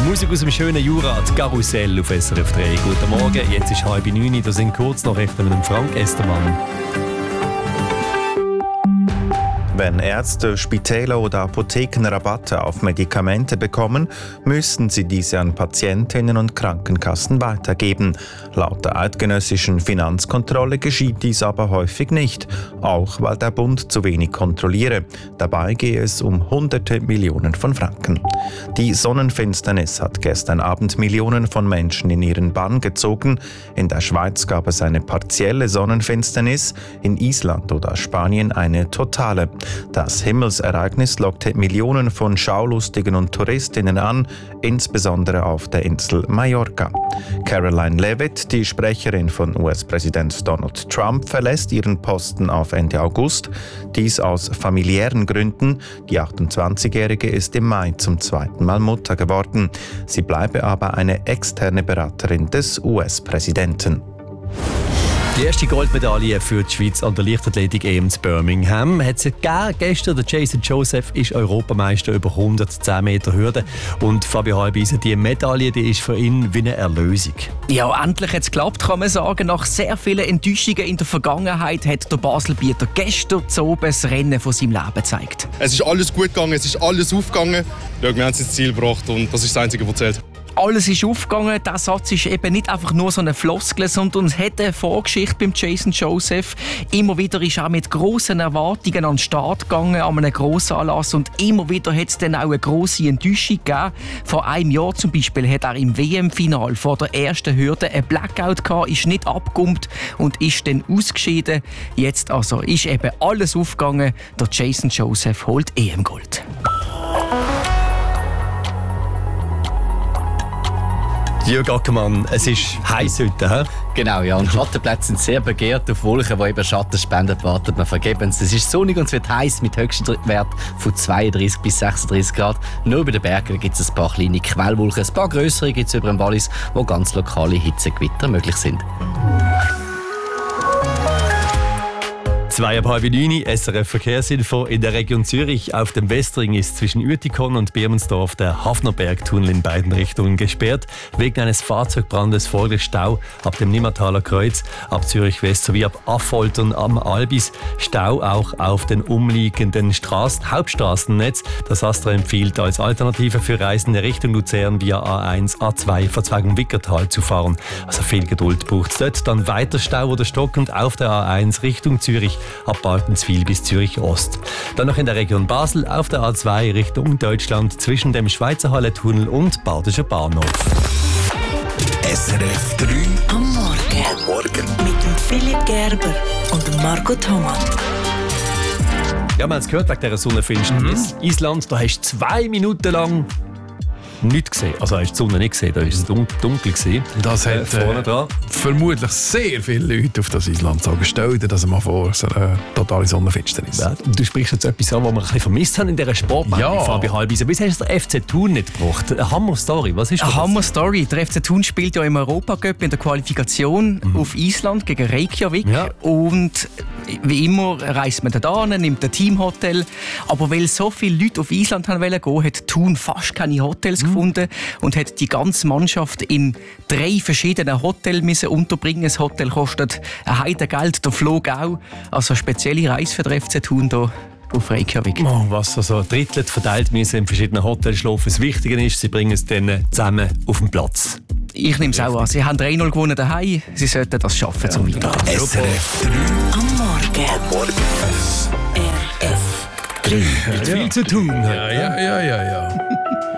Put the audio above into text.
Musik aus dem schönen Jura, die Karussell auf SRF 3. Guten Morgen, jetzt ist 8:30, da sind Kurznachrichten mit dem Frank Estermann. Wenn Ärzte, Spitäler oder Apotheken Rabatte auf Medikamente bekommen, müssen sie diese an Patientinnen und Krankenkassen weitergeben. Laut der eidgenössischen Finanzkontrolle geschieht dies aber häufig nicht, auch weil der Bund zu wenig kontrolliere. Dabei gehe es um Hunderte Millionen von Franken. Die Sonnenfinsternis hat gestern Abend Millionen von Menschen in ihren Bann gezogen. In der Schweiz gab es eine partielle Sonnenfinsternis, in Island oder Spanien eine totale. Das Himmelsereignis lockte Millionen von Schaulustigen und Touristinnen an, insbesondere auf der Insel Mallorca. Caroline Leavitt, die Sprecherin von US-Präsident Donald Trump, verlässt ihren Posten auf Ende August. Dies aus familiären Gründen. Die 28-Jährige ist im Mai zum zweiten Mal Mutter geworden. Sie bleibe aber eine externe Beraterin des US-Präsidenten. Die erste Goldmedaille für die Schweiz an der Leichtathletik-EM in Birmingham hat es gegeben. Gestern der Jason Joseph ist Europameister über 110 Meter Hürde. Und Fabio Halbisen, die Medaille, die ist für ihn wie eine Erlösung. Ja, endlich hat es geklappt, kann man sagen. Nach sehr vielen Enttäuschungen in der Vergangenheit hat der Baselbieter gestern zu oben das Rennen von seinem Leben gezeigt. Es ist alles gut gegangen, es ist alles aufgegangen. Ja, wir haben es ins Ziel gebracht und das ist das Einzige, was zählt. Alles ist aufgegangen. Der Satz ist eben nicht einfach nur so eine Floskel, sondern es hat eine Vorgeschichte beim Jason Joseph. Immer wieder ist er mit grossen Erwartungen an den Start gegangen, an einem grossen Anlass. Und immer wieder hat es dann auch eine grosse Enttäuschung gegeben. Vor einem Jahr zum Beispiel hat er im WM-Final vor der ersten Hürde einen Blackout gehabt, ist nicht abgepumpt und ist dann ausgeschieden. Jetzt also ist eben alles aufgegangen. Der Jason Joseph holt EM-Gold. Jürg Ackermann, es ist heiß heute, he? Genau, ja. Und Schattenplätze sind sehr begehrt. Auf Wolken, die eben Schatten spenden, wartet man vergebens. Es ist sonnig und es wird heiß mit höchsten Wert von 32 bis 36 Grad. Nur bei den Bergen gibt es ein paar kleine Quellwolken. Ein paar grössere gibt es über dem Wallis, wo ganz lokale Hitzegewitter möglich sind. 8:30, SRF Verkehrsinfo. In der Region Zürich auf dem Westring ist zwischen Uetikon und Birmensdorf der Hafnerbergtunnel in beiden Richtungen gesperrt. Wegen eines Fahrzeugbrandes folgt Stau ab dem Nimmertaler Kreuz, ab Zürich West sowie ab Affoltern am Albis. Stau auch auf den umliegenden Straßen, Hauptstraßennetz. Das ASTRA empfiehlt als Alternative für Reisende Richtung Luzern via A1, A2 Verzweigung Wickertal zu fahren. Also viel Geduld braucht es dort. Dann weiter Stau oder stockend auf der A1 Richtung Zürich ab Balkenswil bis Zürich Ost. Dann noch in der Region Basel auf der A2 Richtung Deutschland zwischen dem Schweizer Hallentunnel und Badischer Bahnhof. SRF 3 am Morgen. Mit dem Philipp Gerber und dem Marco Thomas. Ja, wir haben es gehört wegen dieser Sonnenfinsternis. Island, da hast du 2 Minuten lang nichts gesehen. Also hast du die Sonne nicht gesehen, da war es dunkel gewesen. Das hat vorne dran. Vermutlich sehr viele Leute auf das Island sagen. Stell dir das mal vor, so eine totale Sonnenfinsternis. Ja, du sprichst jetzt etwas an, was wir ein bisschen vermisst haben in dieser Sportbahn. Ja. Fabi Halbisen. Bis hast du der FC Thun nicht gebracht? Eine Hammer-Story. Was ist das? Eine Hammer-Story. Der FC Thun spielt ja im Europacup in der Qualifikation auf Island gegen Reykjavik. Ja. Und wie immer reist man da hin, nimmt ein Teamhotel. Aber weil so viele Leute auf Island gehen wollten, hat Thun fast keine Hotels gefunden und hat die ganze Mannschaft in 3 verschiedenen Hotels unterbringen. Das Hotel kostet ein Heidengeld, der Flug auch. Also eine spezielle Reise für den FC Thun hier auf Reykjavik. Oh, was also Drittel verteilt müssen in verschiedenen Hotels schlafen. Das Wichtige ist, sie bringen es dann zusammen auf den Platz. Ich nehme es auch an. Sie haben 3-0 gewonnen daheim. Sie sollten das schaffen zum Weiterkommen. SRF 3 Am Morgen. SRF 3. Viel zu tun. Ja.